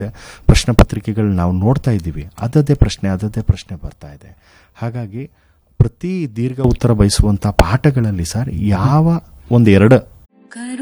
ಪ್ರಶ್ನೆ ಪತ್ರಿಕೆಗಳು ನಾವು ನೋಡ್ತಾ ಇದ್ದೀವಿ, ಅದದೇ ಪ್ರಶ್ನೆ ಬರ್ತಾ ಇದೆ. ಹಾಗಾಗಿ ಪ್ರತಿ ದೀರ್ಘ ಉತ್ತರ ಬಯಸುವಂಥ ಪಾಠಗಳಲ್ಲಿ ಸರ್ ಯಾವ ಒಂದೆರಡು